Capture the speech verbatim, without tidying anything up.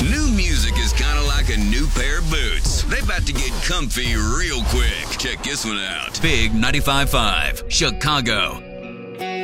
New music is kind of like a new pair of boots. They about to get comfy real quick. Check this one out. Big ninety-five point five, Chicago.